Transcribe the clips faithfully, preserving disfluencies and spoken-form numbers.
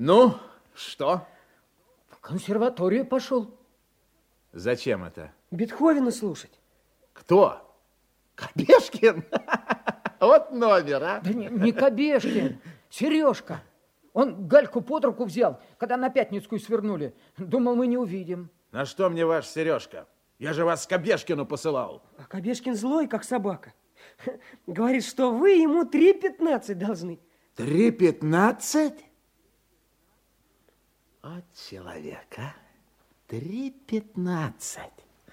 Ну, что? В консерваторию пошел. Зачем это? Бетховена слушать. Кто? Кобешкин? Вот номер, а? Да не, не Кобешкин, Сережка. Он Гальку под руку взял, когда на Пятницкую свернули. Думал, мы не увидим. На что мне ваш Сережка? Я же вас к Кобешкину посылал. А Кобешкин злой, как собака. Говорит, что вы ему три пятнадцать должны. Три пятнадцать? От человека. Три пятнадцать.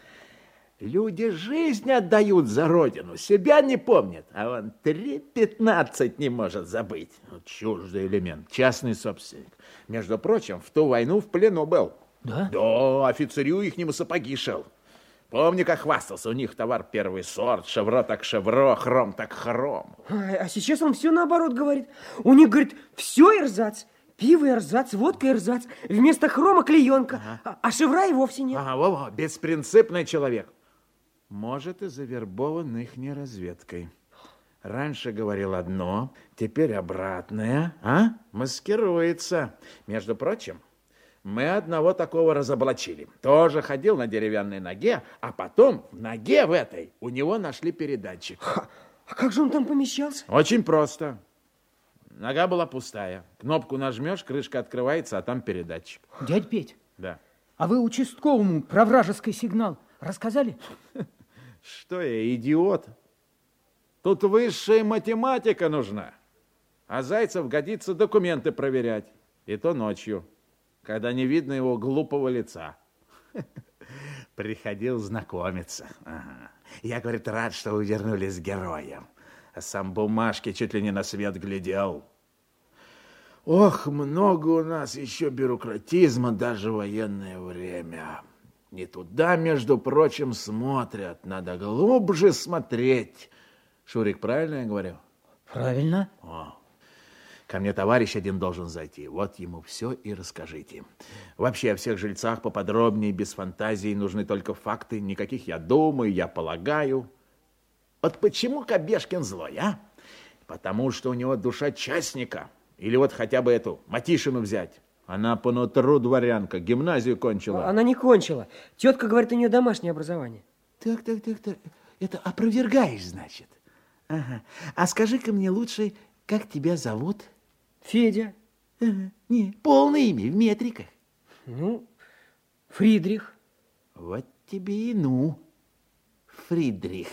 Люди жизнь отдают за родину, себя не помнят, а он три пятнадцать не может забыть. Ну, чуждый элемент, частный собственник. Между прочим, в ту войну в плену был. Да? Да, офицерю ихнему сапоги шел. Помни, как хвастался, у них товар первый сорт, шевро так шевро, хром так хром. А, а сейчас он все наоборот говорит. У них, говорит, все эрзац. Пиво эрзац, водка эрзац. Вместо хрома клеенка, ага. а, а шевра и вовсе нет. Ага, во-во, беспринципный человек. Может, и завербован ихней разведкой. Раньше говорил одно, теперь обратное, а? Маскируется. Между прочим, мы одного такого разоблачили. Тоже ходил на деревянной ноге, а потом в ноге в этой у него нашли передатчик. А, а как же он там помещался? Очень просто. Нога была пустая. Кнопку нажмешь, крышка открывается, а там передатчик. Дядь Петь, да. А вы участковому про вражеский сигнал рассказали? Что я, идиот? Тут высшая математика нужна. А Зайцев годится документы проверять. И то ночью, когда не видно его глупого лица. Приходил знакомиться. Ага. Я, говорит, рад, что вы вернулись с героем. А сам бумажки чуть ли не на свет глядел. Ох, много у нас еще бюрократизма даже в военное время. Не туда, между прочим, смотрят. Надо глубже смотреть. Шурик, правильно я говорю? Правильно. О, ко мне товарищ один должен зайти. Вот ему все и расскажите. Вообще о всех жильцах поподробнее, без фантазии. Нужны только факты. Никаких я думаю, я полагаю. Вот почему Кобешкин злой, а? Потому что у него душа частника. Или вот хотя бы эту Матишину взять. Она по нутру дворянка, гимназию кончила. Она не кончила. Тетка говорит, у нее домашнее образование. Так, так, так, так. Это опровергаешь, значит. Ага. А скажи-ка мне лучше, как тебя зовут? Федя. Ага. Не, полное имя в метриках. Ну, Фридрих. Вот тебе и ну, Фридрих.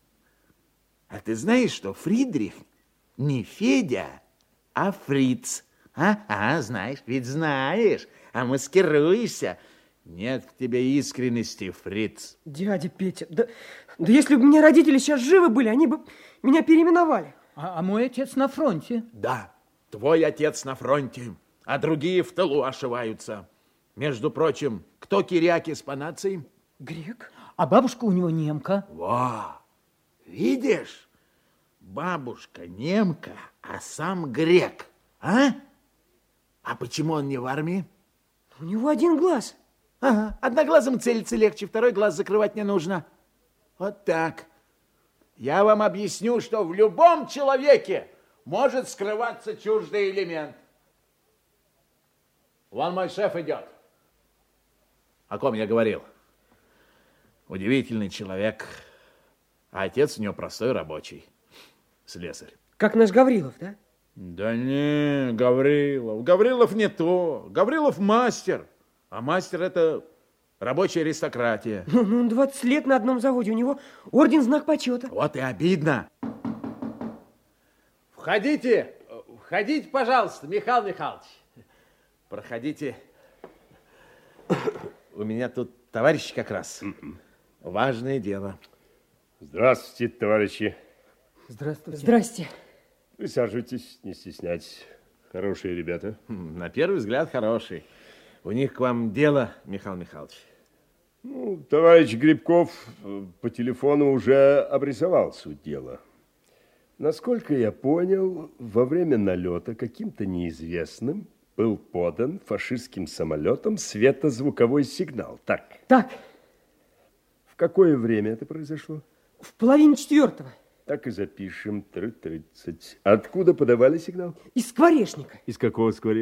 А ты знаешь, что Фридрих не Федя, а Фриц? А? А, знаешь, ведь знаешь, а маскируешься. Нет в тебе искренности, Фриц. Дядя Петя, да, да если бы у меня родители сейчас живы были, они бы меня переименовали. А, а мой отец на фронте. Да, твой отец на фронте, а другие в тылу ошиваются. Между прочим, кто Кирякис по нации? Грек. А бабушка у него немка. Во, видишь? Бабушка немка, а сам грек, а? А почему он не в армии? У него один глаз. Ага, одноглазым целиться легче, второй глаз закрывать не нужно. Вот так. Я вам объясню, что в любом человеке может скрываться чуждый элемент. Вон мой шеф идет. О ком я говорил? Удивительный человек, а отец у него простой рабочий, слесарь. Как наш Гаврилов, да? Да не, Гаврилов. Гаврилов не то. Гаврилов мастер. А мастер это рабочая аристократия. Ну, ну, он двадцать лет на одном заводе. У него орден Знак почета. Вот и обидно. Входите. Входите, пожалуйста, Михаил Михайлович. Проходите. У меня тут товарищ как раз. Важное дело. Здравствуйте, товарищи. Здравствуйте. Здрасте. Присаживайтесь, не стесняйтесь. Хорошие ребята. На первый взгляд хороший. У них к вам дело, Михаил Михайлович. Ну, товарищ Грибков по телефону уже обрисовал суть дела. Насколько я понял, во время налета каким-то неизвестным был подан фашистским самолетом светозвуковой сигнал. Так? Так. В какое время это произошло? В половине четвертого. Так и запишем. три тридцать. Откуда подавали сигнал? Из скворечника. Из какого скворечника?